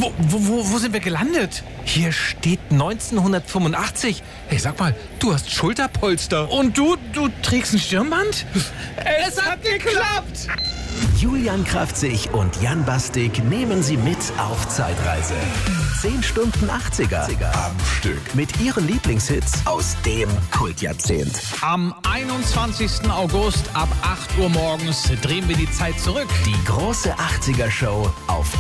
Wo sind wir gelandet? Hier steht 1985. Hey, sag mal, du hast Schulterpolster. Und du trägst ein Stirnband? Es hat geklappt! Julian Kraftzig und Jan Bastik nehmen Sie mit auf Zeitreise. 10 Stunden 80er am Stück mit ihren Lieblingshits aus dem Kultjahrzehnt. Am 21. August ab 8 Uhr morgens drehen wir die Zeit zurück. Die große 80er-Show auf